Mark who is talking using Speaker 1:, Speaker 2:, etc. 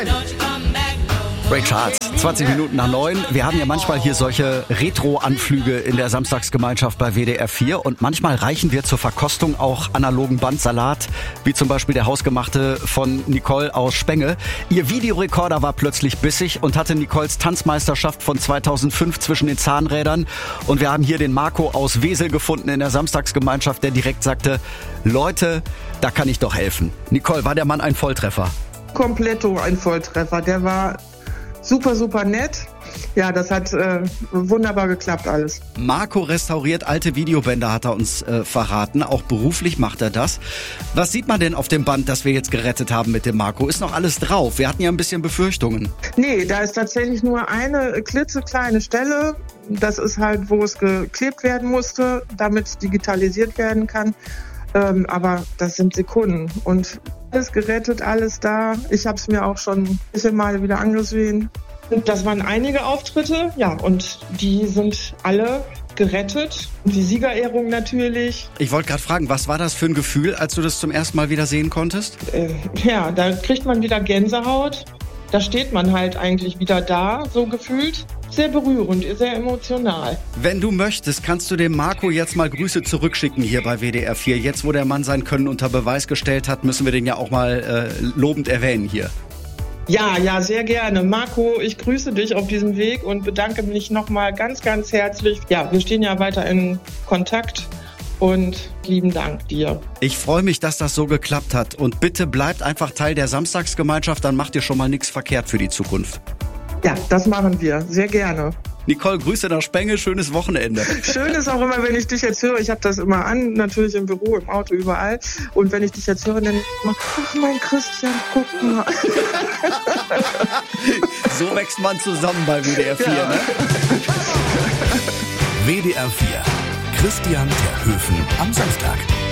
Speaker 1: Ray Charles, 20 Minuten nach 9. Wir haben ja manchmal hier solche Retro-Anflüge in der Samstagsgemeinschaft bei WDR 4 und manchmal reichen wir zur Verkostung auch analogen Bandsalat, wie zum Beispiel der hausgemachte von Nicole aus Spenge. Ihr Videorekorder war plötzlich bissig und hatte Nicoles Tanzmeisterschaft von 2005 zwischen den Zahnrädern. Und wir haben hier den Marco aus Wesel gefunden in der Samstagsgemeinschaft, der direkt sagte, Leute, da kann ich doch helfen. Nicole, war der Mann ein Volltreffer?
Speaker 2: Kompletto ein Volltreffer. Der war super, super nett. Ja, das hat wunderbar geklappt alles.
Speaker 1: Marco restauriert alte Videobänder, hat er uns verraten. Auch beruflich macht er das. Was sieht man denn auf dem Band, das wir jetzt gerettet haben mit dem Marco? Ist noch alles drauf? Wir hatten ja ein bisschen Befürchtungen.
Speaker 2: Nee, da ist tatsächlich nur eine klitzekleine Stelle. Das ist halt, wo es geklebt werden musste, damit es digitalisiert werden kann. Aber das sind Sekunden. Und alles gerettet, alles da. Ich habe es mir auch schon ein bisschen mal wieder angesehen. Das waren einige Auftritte, ja, und die sind alle gerettet. Die Siegerehrung natürlich.
Speaker 1: Ich wollte gerade fragen, was war das für ein Gefühl, als du das zum ersten Mal wieder sehen konntest?
Speaker 2: Ja, da kriegt man wieder Gänsehaut. Da steht man halt eigentlich wieder da, so gefühlt. Sehr berührend, sehr emotional.
Speaker 1: Wenn du möchtest, kannst du dem Marco jetzt mal Grüße zurückschicken hier bei WDR 4. Jetzt, wo der Mann sein Können unter Beweis gestellt hat, müssen wir den ja auch mal lobend erwähnen hier.
Speaker 2: Ja, sehr gerne. Marco, ich grüße dich auf diesem Weg und bedanke mich nochmal ganz, ganz herzlich. Ja, wir stehen ja weiter in Kontakt und lieben Dank dir.
Speaker 1: Ich freue mich, dass das so geklappt hat. Und bitte bleibt einfach Teil der Samstagsgemeinschaft, dann macht ihr schon mal nichts verkehrt für die Zukunft.
Speaker 2: Ja, das machen wir. Sehr gerne.
Speaker 1: Nicole, Grüße nach Spenge, schönes Wochenende.
Speaker 2: Schön ist auch immer, wenn ich dich jetzt höre. Ich habe das immer an, natürlich im Büro, im Auto, überall. Und wenn ich dich jetzt höre, dann immer, ach mein Christian, guck mal.
Speaker 1: So wächst man zusammen bei WDR 4, ja. Ne?
Speaker 3: WDR 4. Christian Terhöfen am Samstag.